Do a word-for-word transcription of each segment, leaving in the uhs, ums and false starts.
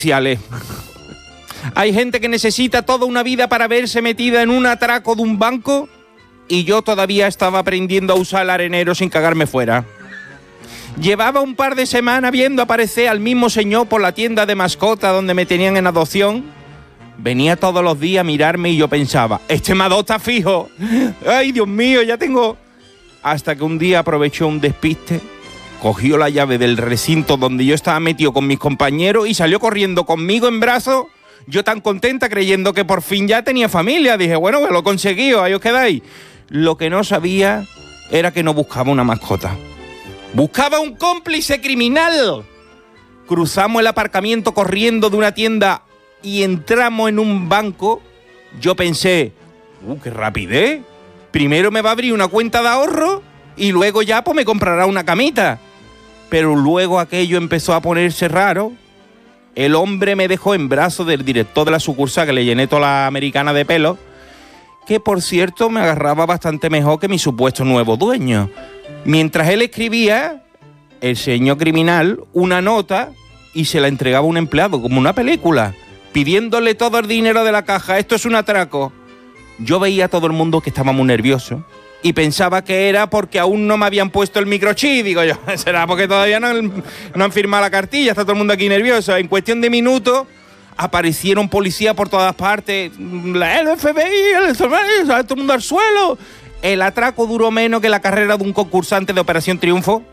Hay gente que necesita toda una vida para verse metida en un atraco de un banco y yo todavía estaba aprendiendo a usar el arenero sin cagarme fuera. Llevaba un par de semanas viendo aparecer al mismo señor por la tienda de mascota donde me tenían en adopción. Venía todos los días a mirarme y yo pensaba, este me adopta fijo. Ay, Dios mío, ya tengo... Hasta que un día aprovechó un despiste, cogió la llave del recinto donde yo estaba metido con mis compañeros y salió corriendo conmigo en brazos. Yo tan contenta creyendo que por fin ya tenía familia. Dije, bueno, pues lo he conseguido, ahí os quedáis. Lo que no sabía era que no buscaba una mascota. ¡Buscaba un cómplice criminal! Cruzamos el aparcamiento corriendo de una tienda y entramos en un banco. Yo pensé, ¡uh, qué rapidez! Primero me va a abrir una cuenta de ahorro y luego ya pues me comprará una camita. Pero luego aquello empezó a ponerse raro. El hombre me dejó en brazos del director de la sucursal que le llené toda la americana de pelo, que por cierto me agarraba bastante mejor que mi supuesto nuevo dueño. Mientras él escribía, el señor criminal, una nota y se la entregaba a un empleado, como una película, pidiéndole todo el dinero de la caja. Esto es un atraco. Yo veía a todo el mundo que estaba muy nervioso y pensaba que era porque aún no me habían puesto el microchip. Digo yo, será porque todavía no, no han firmado la cartilla, está todo el mundo aquí nervioso. En cuestión de minutos aparecieron policías por todas partes, el F B I, el todo el mundo al suelo. El atraco duró menos que la carrera de un concursante de Operación Triunfo.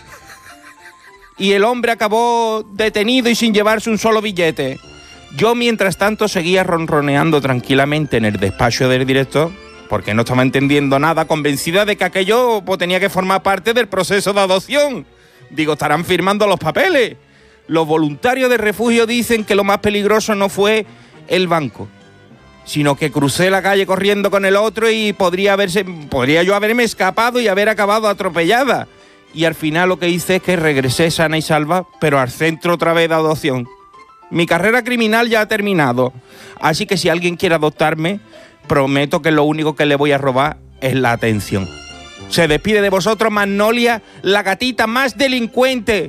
Y el hombre acabó detenido y sin llevarse un solo billete. Yo, mientras tanto, seguía ronroneando tranquilamente en el despacho del director, porque no estaba entendiendo nada, convencida de que aquello pues, tenía que formar parte del proceso de adopción. Digo, estarán firmando los papeles. Los voluntarios de refugio dicen que lo más peligroso no fue el banco, sino que crucé la calle corriendo con el otro y podría, haberse, podría yo haberme escapado y haber acabado atropellada. Y al final lo que hice es que regresé sana y salva, pero al centro otra vez de adopción. Mi carrera criminal ya ha terminado, así que si alguien quiere adoptarme, prometo que lo único que le voy a robar es la atención. Se despide de vosotros Magnolia, la gatita más delincuente,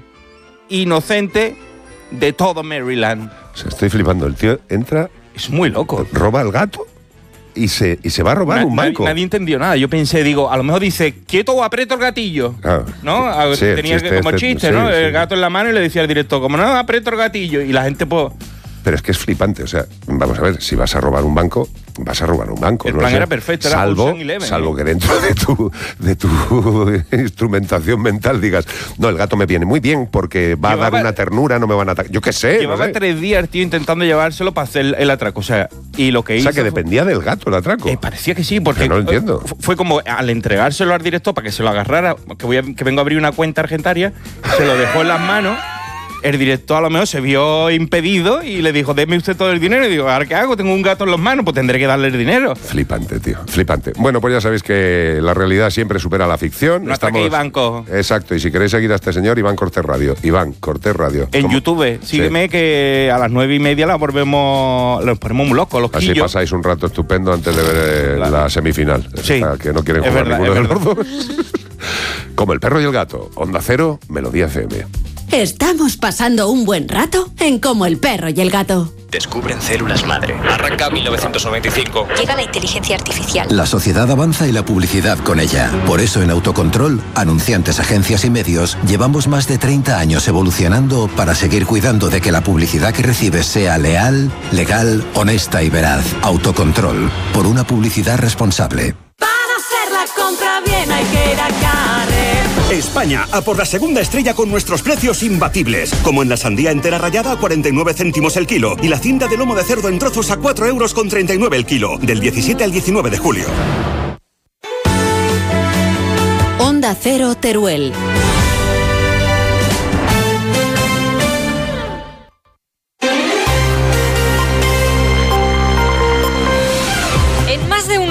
inocente de todo Maryland. O sea, estoy flipando, el tío entra... Es muy loco. Roba al gato y se, y se va a robar Na, un banco. Nadie, nadie entendió nada. Yo pensé, digo, a lo mejor dice, quieto o aprieto el gatillo. Ah, ¿no? Sí, tenía chiste, que, como este, chiste, sí, ¿no? Sí. El gato en la mano y le decía al director, como no, aprieto el gatillo. Y la gente, pues... Pero es que es flipante, o sea, vamos a ver, si vas a robar un banco, vas a robar un banco. El no plan sé, era perfecto, era salvo, Ocean Eleven, salvo ¿eh? que dentro de tu, de tu instrumentación mental digas, no, el gato me viene muy bien porque va llevaba, a dar una ternura, no me van a atacar. Yo qué sé. Llevaba no sé. tres días el tío intentando llevárselo para hacer el, el atraco, o sea, y lo que hizo... O sea, que fue, dependía del gato el atraco. Eh, parecía que sí, porque... Pero no lo entiendo. Fue como al entregárselo al director para que se lo agarrara, que, voy a, que vengo a abrir una cuenta argentaria, se lo dejó en las manos. El director a lo mejor se vio impedido y le dijo, deme usted todo el dinero. Y digo, ¿ahora qué hago? Tengo un gato en las manos, pues tendré que darle el dinero. Flipante, tío, flipante. Bueno, pues ya sabéis que la realidad siempre supera la ficción. No Estamos... que Banco. Exacto, y si queréis seguir a este señor, Iván Cortés Radio. Iván Cortés Radio. En ¿Cómo? YouTube, sígueme sí. Que a las nueve y media la volvemos, los ponemos muy locos, los Así quillos. Pasáis un rato estupendo antes de ver la, la semifinal. Sí. O sea, que no quieren es jugar verdad, ninguno de verdad. los dos. Como el perro y el gato. Onda Cero, Melodía F M. Estamos pasando un buen rato en Como el perro y el gato. Descubren células madre. Arranca mil novecientos noventa y cinco. Llega la inteligencia artificial. La sociedad avanza y la publicidad con ella. Por eso en Autocontrol, anunciantes, agencias y medios, llevamos más de treinta años evolucionando para seguir cuidando de que la publicidad que recibes sea leal, legal, honesta y veraz. Autocontrol, por una publicidad responsable. Para hacer la compra bien hay que ir a Carrer. España, a por la segunda estrella con nuestros precios imbatibles. Como en la sandía entera rallada a cuarenta y nueve céntimos el kilo y la cinta de lomo de cerdo en trozos a cuatro euros con treinta y nueve el kilo. Del diecisiete al diecinueve de julio. Onda Cero Teruel.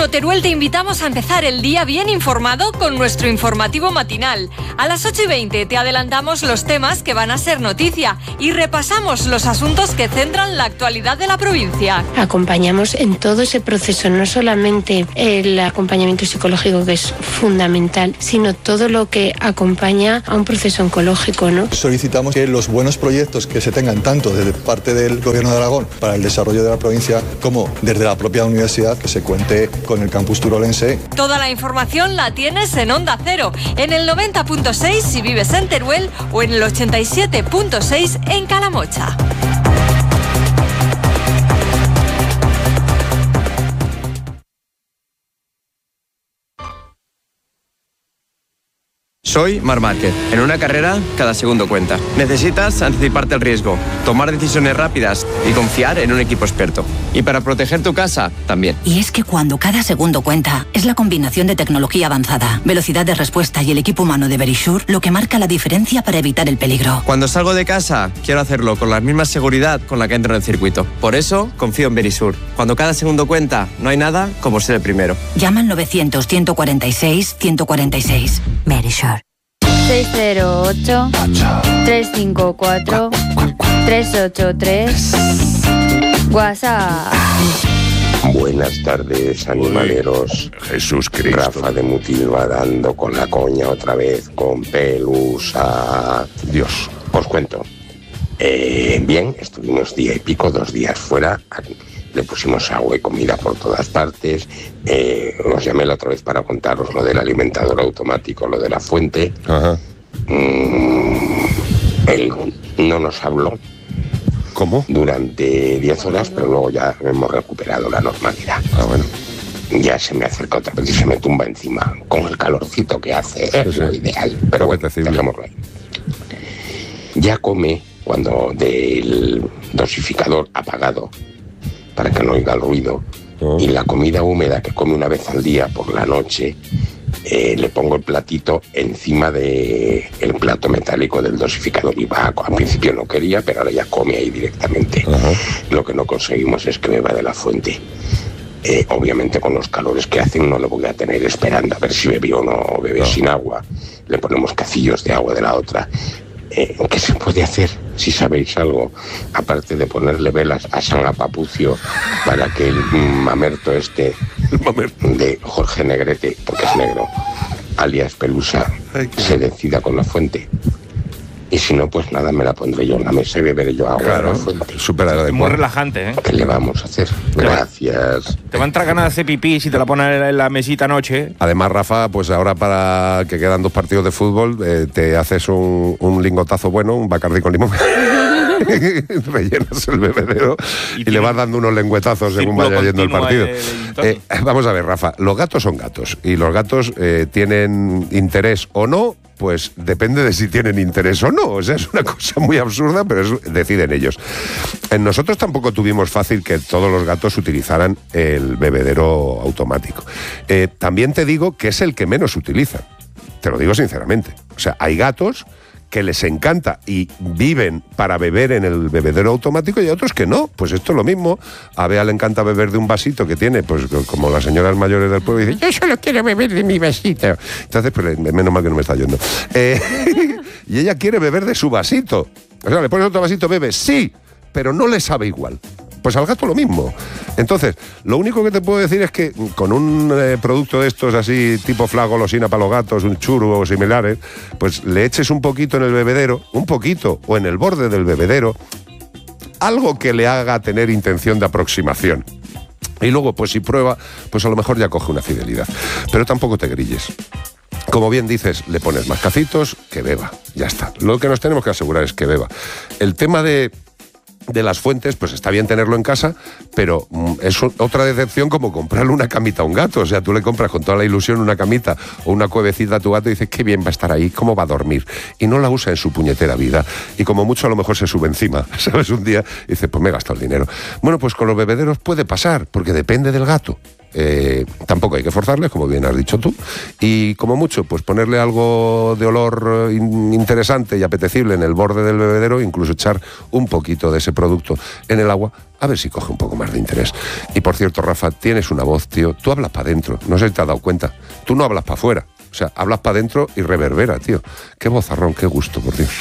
uno Teruel te invitamos a empezar el día bien informado con nuestro informativo matinal. A las ocho y veinte te adelantamos los temas que van a ser noticia y repasamos los asuntos que centran la actualidad de la provincia. Acompañamos en todo ese proceso, no solamente el acompañamiento psicológico, que es fundamental, sino todo lo que acompaña a un proceso oncológico, ¿no? Solicitamos que los buenos proyectos que se tengan tanto desde parte del Gobierno de Aragón para el desarrollo de la provincia como desde la propia universidad, que se cuente con el campus turolense. Toda la información la tienes en Onda Cero, en el noventa punto seis si vives en Teruel o en el ochenta y siete punto seis en Calamocha. Soy Marc Márquez. En una carrera, cada segundo cuenta. Necesitas anticiparte al riesgo, tomar decisiones rápidas y confiar en un equipo experto. Y para proteger tu casa, también. Y es que cuando cada segundo cuenta, es la combinación de tecnología avanzada, velocidad de respuesta y el equipo humano de Verisure lo que marca la diferencia para evitar el peligro. Cuando salgo de casa, quiero hacerlo con la misma seguridad con la que entro en el circuito. Por eso, confío en Verisure. Cuando cada segundo cuenta, no hay nada como ser el primero. Llama al novecientos, ciento cuarenta y seis, ciento cuarenta y seis. Verisure. seis cero ocho, tres cinco cuatro, tres ocho tres. WhatsApp. Buenas tardes, animaleros. Jesús Cristo. Rafa de Mutilva dando con la coña otra vez con Pelusa. Dios. Os cuento. Eh, bien, estuvimos día y pico, dos días fuera. Le pusimos agua y comida por todas partes. Eh, os llamé la otra vez para contaros lo del alimentador automático, lo de la fuente. Ajá. Mm, él no nos habló. ¿Cómo? Durante diez horas, pero luego ya hemos recuperado la normalidad. Ah, bueno. Ya se me acerca otra vez y se me tumba encima. Con el calorcito que hace, sí, es sí. lo ideal. Pero bueno, dejémoslo ahí. Ya come cuando del dosificador apagado, para que no oiga el ruido, oh. y la comida húmeda que come una vez al día por la noche, eh, le pongo el platito encima del el plato metálico del dosificador y va, al principio no quería, pero ahora ya come ahí directamente. Uh-huh. Lo que no conseguimos es que beba de la fuente. Eh, obviamente con los calores que hacen no lo voy a tener esperando a ver si bebió o no, o bebe no. sin agua. Le ponemos cacillos de agua de la otra. Eh, ¿Qué se puede hacer, si sabéis algo, aparte de ponerle velas a San Apapucio para que el mamerto este de Jorge Negrete, porque es negro, alias Pelusa, se decida con la fuente? Y si no, pues nada, me la pondré yo en la mesa y beberé yo agua claro, de la fuente. Súper adecuado. Muy relajante, ¿eh? ¿Qué le vamos a hacer? Gracias. Te va a entrar ganas de hacer pipí si te la pones en la mesita anoche. Además, Rafa, pues ahora para que quedan dos partidos de fútbol, eh, te haces un, un lingotazo bueno, un Bacardí con limón. Rellenas el bebedero y, y le vas dando unos lengüetazos según vaya yendo el partido. Eh, vamos a ver, Rafa, los gatos son gatos y los gatos eh, tienen interés o no, pues depende de si tienen interés o no. O sea, es una cosa muy absurda, pero es, deciden ellos. En nosotros tampoco tuvimos fácil que todos los gatos utilizaran el bebedero automático. Eh, también te digo que es el que menos utilizan. Te lo digo sinceramente. O sea, hay gatos que les encanta y viven para beber en el bebedero automático y hay otros que no. Pues esto es lo mismo. A Bea le encanta beber de un vasito que tiene, pues como las señoras mayores del pueblo, y dicen, yo solo quiero beber de mi vasito. Entonces, pues menos mal que no me está yendo. Eh, y ella quiere beber de su vasito. O sea, le pones otro vasito, bebe, sí, pero no le sabe igual. Pues al gato lo mismo. Entonces, lo único que te puedo decir es que con un eh, producto de estos así, tipo flagolosina para los gatos, un churro o similares, pues le eches un poquito en el bebedero, un poquito, o en el borde del bebedero, algo que le haga tener intención de aproximación. Y luego, pues si prueba, pues a lo mejor ya coge una fidelidad. Pero tampoco te grilles. Como bien dices, le pones más cacitos, que beba. Ya está. Lo que nos tenemos que asegurar es que beba. El tema de... de las fuentes, pues está bien tenerlo en casa, pero mm, es otra decepción como comprarle una camita a un gato. O sea, tú le compras con toda la ilusión una camita o una cuevecita a tu gato y dices, qué bien va a estar ahí, cómo va a dormir. Y no la usa en su puñetera vida. Y como mucho a lo mejor se sube encima, ¿sabes? Un día y dice, pues me he gastado el dinero. Bueno, pues con los bebederos puede pasar, porque depende del gato. Eh, tampoco hay que forzarles, como bien has dicho tú, y como mucho, pues ponerle algo de olor in- interesante y apetecible en el borde del bebedero, incluso echar un poquito de ese producto en el agua, a ver si coge un poco más de interés. Y por cierto, Rafa, tienes una voz, tío, tú hablas para adentro, no sé si te has dado cuenta, tú no hablas para afuera, o sea, hablas para adentro y reverbera, tío. Qué vozarrón, qué gusto, por Dios.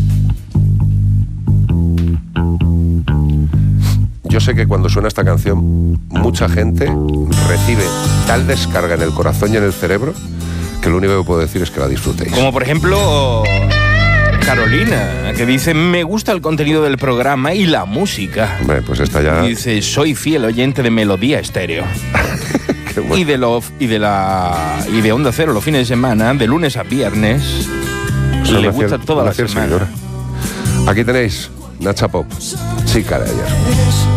Yo sé que cuando suena esta canción, mucha gente recibe tal descarga en el corazón y en el cerebro que lo único que puedo decir es que la disfrutéis. Como por ejemplo Carolina, que dice, me gusta el contenido del programa y la música. Hombre, pues esta ya... Dice, soy fiel oyente de Melodía Estéreo. Bueno. Y de lo, y de la y de Onda Cero los fines de semana, de lunes a viernes. Pues le gusta toda la semana. Seguidora. Aquí tenéis Nacha Pop, chica de ayer.